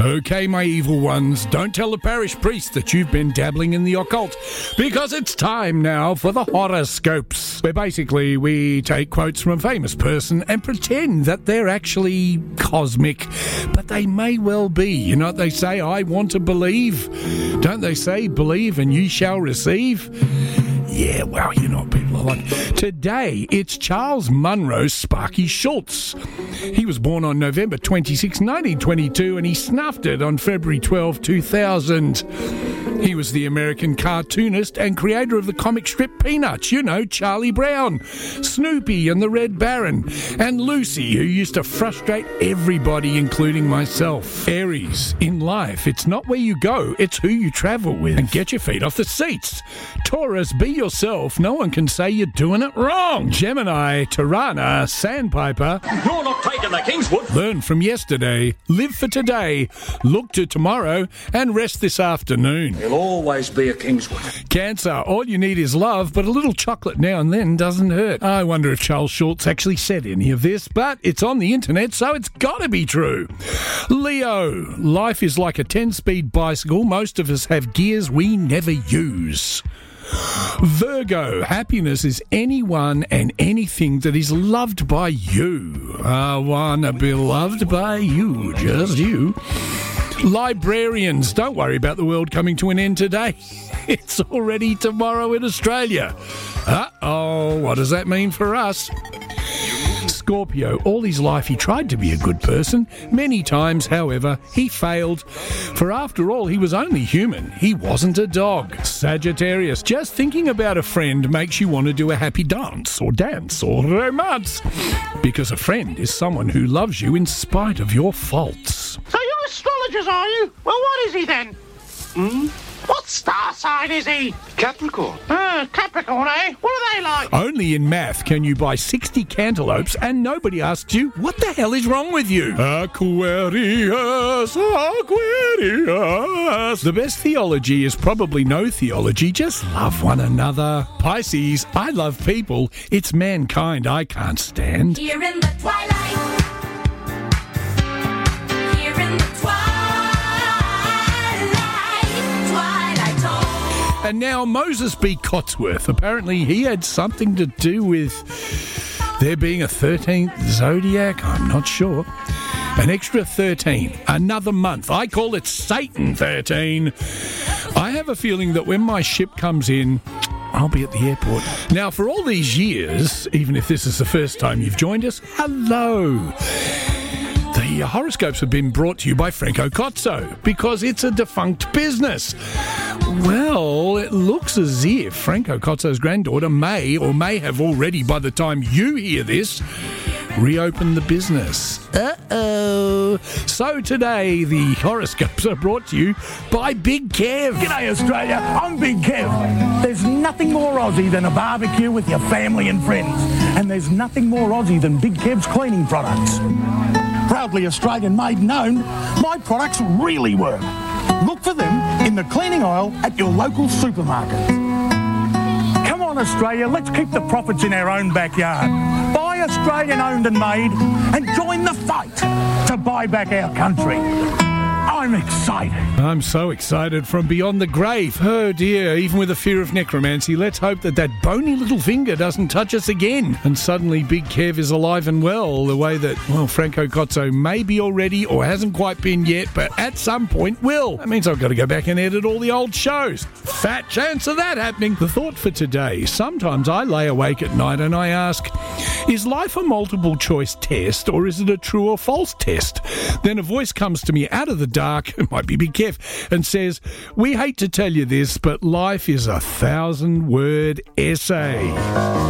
Okay, my evil ones, don't tell the parish priest that you've been dabbling in the occult, because it's time now for the horoscopes, where basically we take quotes from a famous person and pretend that they're actually cosmic, but they may well be. You know what they say, I want to believe. Don't they say, believe and ye shall receive? Yeah, well, you know what people are like. Today, it's Charles Munro Sparky Schultz. He was born on November 26, 1922, and he snuffed it on February 12, 2000. He was the American cartoonist and creator of the comic strip Peanuts, you know, Charlie Brown, Snoopy and the Red Baron, and Lucy, who used to frustrate everybody, including myself. Aries, in life, it's not where you go, it's who you travel with. And get your feet off the seats. Taurus, be yourself. No one can say you're doing it wrong. Gemini, Tirana, Sandpiper. You're not taking the Kingswood. Learn from yesterday, live for today, look to tomorrow, and rest this afternoon. There'll always be a Kingswood. Cancer, all you need is love, but a little chocolate now and then doesn't hurt. I wonder if Charles Schultz actually said any of this, but it's on the internet, so it's got to be true. Leo, life is like a 10-speed bicycle. Most of us have gears we never use. Virgo, happiness is anyone and anything that is loved by you. I wanna be loved by you, just you. Librarians, don't worry about the world coming to an end today. It's already tomorrow in Australia. Uh-oh, what does that mean for us? Scorpio, all his life he tried to be a good person. Many times, however, he failed. For after all, he was only human. He wasn't a dog. Sagittarius, just thinking about a friend makes you want to do a happy dance or romance. Because a friend is someone who loves you in spite of your faults. So you're astrologers, are you? Well, what is he then? What star sign is he? Capricorn. Capricorn, eh? What are they like? Only in math can you buy 60 cantaloupes and nobody asks you, what the hell is wrong with you? Aquarius, Aquarius. The best theology is probably no theology, just love one another. Pisces, I love people. It's mankind I can't stand. Here in the twilight. And now Moses B. Cotsworth. Apparently he had something to do with there being a 13th zodiac. I'm not sure. An extra 13. Another month. I call it Satan 13. I have a feeling that when my ship comes in, I'll be at the airport. Now, for all these years, even if this is the first time you've joined us, hello. The horoscopes have been brought to you by Franco Cozzo because it's a defunct business. Well, it looks as if Franco Cozzo's granddaughter may or may have already, by the time you hear this, reopened the business. Uh-oh. So today, the horoscopes are brought to you by Big Kev. G'day Australia, I'm Big Kev. There's nothing more Aussie than a barbecue with your family and friends. And there's nothing more Aussie than Big Kev's cleaning products. Proudly Australian made and owned, my products really work. Look for them in the cleaning aisle at your local supermarket. Come on Australia, let's keep the profits in our own backyard. Buy Australian owned and made and join the fight to buy back our country. I'm excited. I'm so excited from beyond the grave. Oh dear, even with a fear of necromancy, let's hope that that bony little finger doesn't touch us again. And suddenly Big Kev is alive and well, the way that, well, Franco Cozzo may be already or hasn't quite been yet, but at some point will. That means I've got to go back and edit all the old shows. Fat chance of that happening. The thought for today, sometimes I lay awake at night and I ask, is life a multiple choice test or is it a true or false test? Then a voice comes to me out of the dark, it might be Big Kev, and says, we hate to tell you this, but life is a 1,000-word essay.